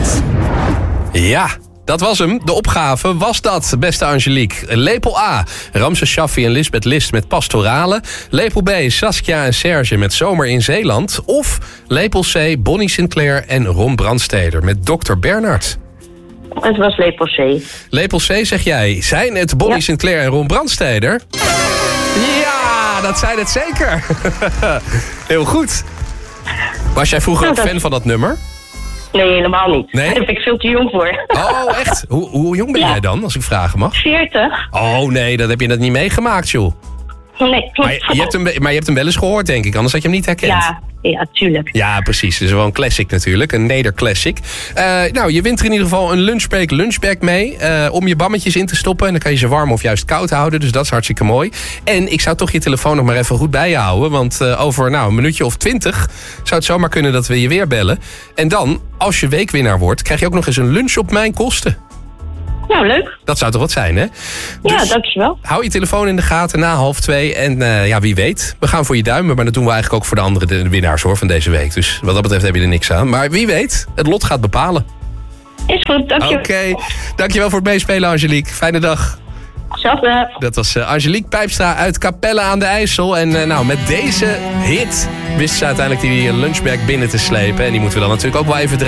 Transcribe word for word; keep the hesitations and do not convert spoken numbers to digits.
punt. Ja, dat was hem. De opgave was dat, beste Angelique. Lepel A, Ramses Shaffi en Lisbeth List met Pastorale. Lepel B, Saskia en Serge met Zomer in Zeeland. Of lepel C, Bonnie Sinclair en Ron Brandsteder met dokter Bernhard. Het was lepel C. Lepel C, zeg jij. Zijn het Bonnie Ja. Sinclair en Ron Brandsteder? Ja, dat zijn het zeker. Heel goed. Was jij vroeger Ja, ook dat- fan van dat nummer? Nee, helemaal niet. Nee? Daar ben ik veel te jong voor. Oh, echt? Hoe, hoe jong ben Ja. jij dan, als ik vragen mag? veertig? Oh nee, dat heb je net niet meegemaakt, joh. Nee. Maar je, je hebt hem, maar je hebt hem wel eens gehoord, denk ik. Anders had je hem niet herkend. Ja, ja, tuurlijk. Ja, precies. Het is wel een classic natuurlijk. Een nederclassic. Uh, nou, je wint er in ieder geval een lunchbreak lunchbag mee. Uh, om je bammetjes in te stoppen. En dan kan je ze warm of juist koud houden. Dus dat is hartstikke mooi. En ik zou toch je telefoon nog maar even goed bij je houden. Want uh, over nou, een minuutje of twintig zou het zomaar kunnen dat we je weer bellen. En dan, als je weekwinnaar wordt, krijg je ook nog eens een lunch op mijn kosten. Nou, leuk. Dat zou toch wat zijn, hè? Ja, Dus dankjewel. hou je telefoon in de gaten na half twee. En uh, ja, wie weet. We gaan voor je duimen. Maar dat doen we eigenlijk ook voor de andere de winnaars hoor, van deze week. Dus wat dat betreft heb je er niks aan. Maar wie weet, het lot gaat bepalen. Is goed, dankjewel. Oké, okay. Dankjewel voor het meespelen, Angelique. Fijne dag. Hetzelfde. Dat was uh, Angelique Pijpstra uit Capelle aan de IJssel. En uh, nou, met deze hit wist ze uiteindelijk die lunchbag binnen te slepen. En die moeten we dan natuurlijk ook wel even draaien.